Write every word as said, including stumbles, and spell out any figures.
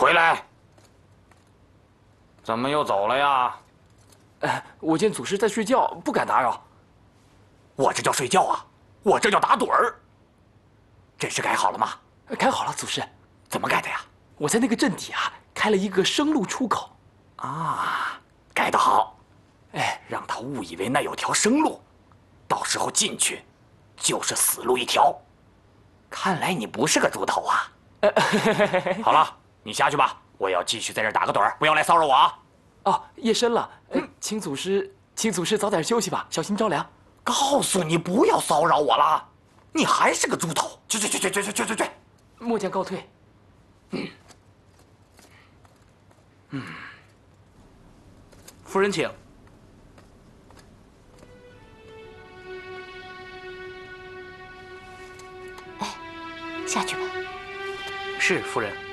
回来！怎么又走了呀？ 呃，我见祖师在睡觉，不敢打扰。 我这叫睡觉啊，我这叫打盹儿。阵势改好了吗？ 改好了，祖师。 怎么改的呀？ 我在那个阵底啊，开了一个生路出口。 啊，改得好。哎，让他误以为那有条生路，到时候进去就是死路一条。看来你不是个猪头啊！好了，你下去吧，我要继续在这儿打个盹儿，不要来骚扰我啊！ 哦，夜深了，呃，请祖师，请祖师早点休息吧，小心着凉。 告诉你不要骚扰我了，你还是个猪头！去去去去去去去去去！ 末将告退。 嗯嗯，夫人请。 哎，下去吧。 是夫人。